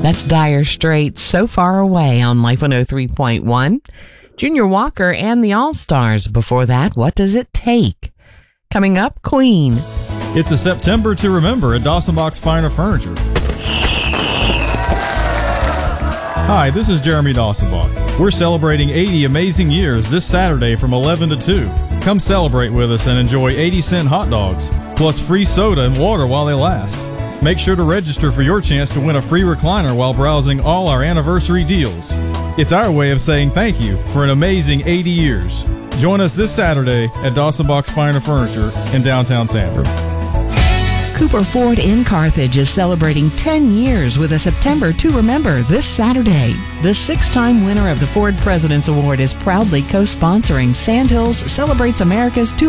That's Dire Straits, So Far Away on Life 103.1. Junior Walker and the All-Stars. Before that, What Does It Take? Coming up, Queen. It's a September to remember at Dawson Box Finer Furniture. Hi, this is Jeremy Dawsonbach. We're celebrating 80 amazing years this Saturday from 11 to 2. Come celebrate with us and enjoy 80-cent hot dogs, plus free soda and water while they last. Make sure to register for your chance to win a free recliner while browsing all our anniversary deals. It's our way of saying thank you for an amazing 80 years. Join us this Saturday at Dawson Box Finer Furniture in downtown Sanford. Cooper Ford in Carthage is celebrating 10 years with a September to remember this Saturday. The 6-time winner of the Ford President's Award is proudly co-sponsoring Sandhills Celebrates America's